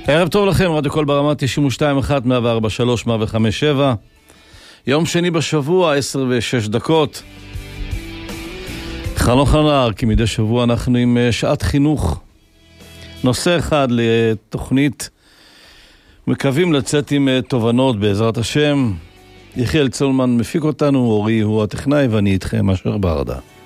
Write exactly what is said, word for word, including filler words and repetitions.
ערב טוב לכם, רדיו קול ברמה תשעים ושתיים אחת, מאה וארבע שלוש, מאה וחמש שבע. יום שני בשבוע, עשר ושש דקות. חנוך הנער, כי מדי שבוע אנחנו עם שעת חינוך. נושא אחד לתוכנית. מקווים לצאת עם תובנות בעזרת השם. יחיאל צולמן מפיק אותנו, אורי הוא הטכנאי ואני איתכם, אשר ברדה.